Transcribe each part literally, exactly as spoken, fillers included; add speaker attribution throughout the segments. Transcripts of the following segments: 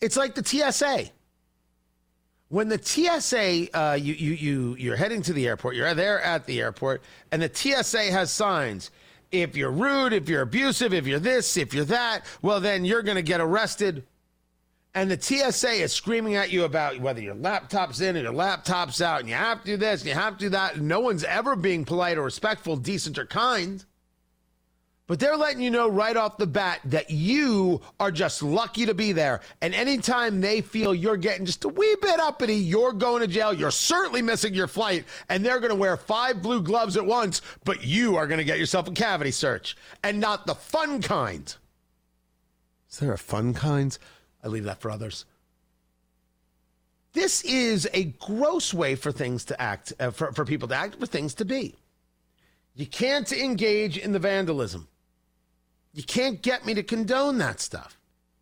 Speaker 1: It's like the T S A. When the T S A, uh, you, you, you, you're heading to the airport, you're there at the airport, and the T S A has signs. If you're rude, if you're abusive, if you're this, if you're that, well, then you're going to get arrested. And the T S A is screaming at you about whether your laptop's in or your laptop's out, and you have to do this, and you have to do that. And no one's ever being polite or respectful, decent or kind. But they're letting you know right off the bat that you are just lucky to be there. And anytime they feel you're getting just a wee bit uppity, you're going to jail. You're certainly missing your flight. And they're going to wear five blue gloves at once, but you are going to get yourself a cavity search. And not the fun kind. Is there a fun kind? I leave that for others. This is a gross way for things to act, uh, for, for people to act, for things to be. You can't engage in the vandalism. You can't get me to condone that stuff.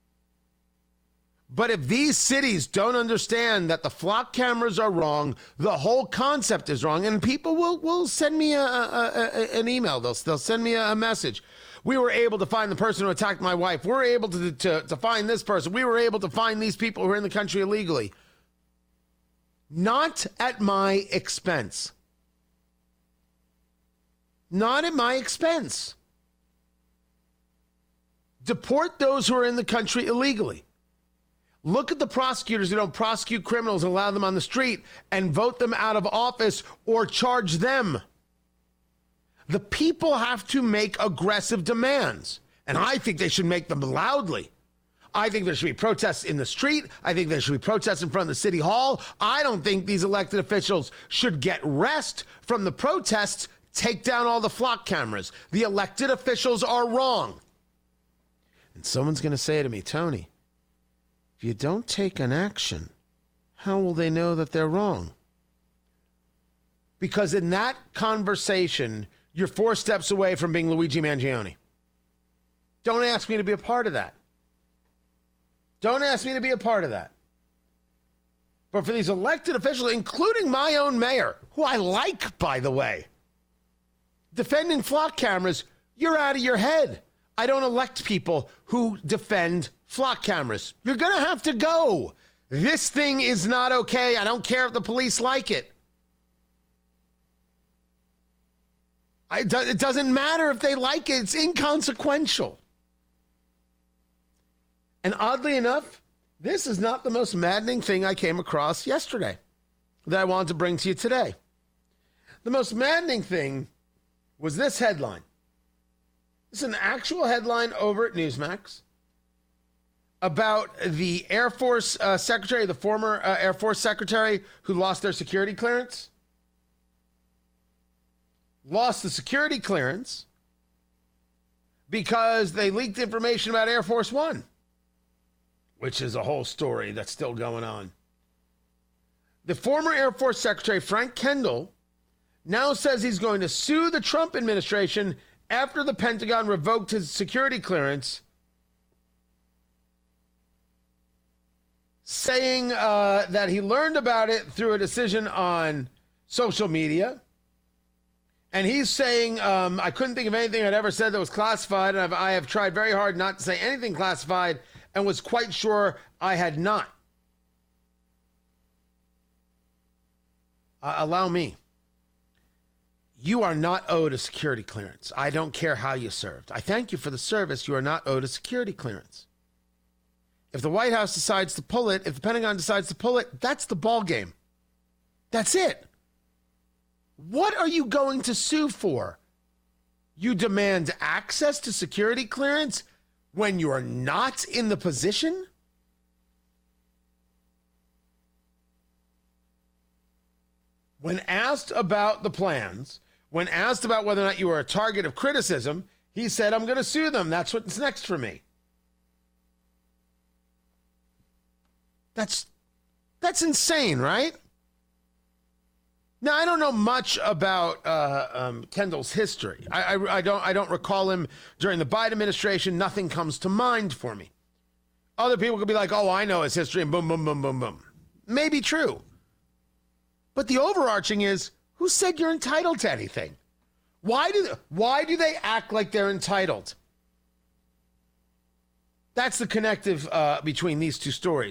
Speaker 1: But if these cities don't understand that the flock cameras are wrong, the whole concept is wrong, and people will, will send me a, a, a, an email. They'll, they'll send me a, a message. We were able to find the person who attacked my wife. We're able to, to, to find this person. We were able to find these people who are in the country illegally. Not at my expense. Not at my expense. Deport those who are in the country illegally. Look at the prosecutors who don't prosecute criminals and allow them on the street and vote them out of office or charge them. The people have to make aggressive demands, and I think they should make them loudly. I think there should be protests in the street. I think there should be protests in front of the city hall. I don't think these elected officials should get rest from the protests. Take down all the flock cameras. The elected officials are wrong. And someone's going to say to me, Tony, if you don't take an action, how will they know that they're wrong? Because in that conversation, you're four steps away from being Luigi Mangione. Don't ask me to be a part of that. Don't ask me to be a part of that. But for these elected officials, including my own mayor, who I like, by the way, defending flock cameras, you're out of your head. I don't elect people who defend flock cameras. You're going to have to go. This thing is not okay. I don't care if the police like it. I, it doesn't matter if they like it. It's inconsequential. And oddly enough, this is not the most maddening thing I came across yesterday that I wanted to bring to you today. The most maddening thing was this headline. It's an actual headline over at Newsmax about the Air Force uh, Secretary, the former uh, Air Force Secretary who lost their security clearance. Lost the security clearance because they leaked information about Air Force One, which is a whole story that's still going on. The former Air Force Secretary, Frank Kendall, now says he's going to sue the Trump administration after the Pentagon revoked his security clearance, saying uh, that he learned about it through a decision on social media. And he's saying, um, I couldn't think of anything I'd ever said that was classified, and I've, I have tried very hard not to say anything classified and was quite sure I had not. Uh, allow me. You are not owed a security clearance. I don't care how you served. I thank you for the service. You are not owed a security clearance. If the White House decides to pull it, if the Pentagon decides to pull it, that's the ball game. That's it. What are you going to sue for? You demand access to security clearance when you are not in the position? When asked about the plans, when asked about whether or not you were a target of criticism, he said, I'm going to sue them. That's what's next for me. That's, that's insane, right? Now, I don't know much about uh, um, Kendall's history. I, I, I don't I don't recall him during the Biden administration. Nothing comes to mind for me. Other people could be like, oh, I know his history, and boom, boom, boom, boom, boom. Maybe true. But the overarching is, who said you're entitled to anything? Why do, why do they act like they're entitled? That's the connective uh, between these two stories.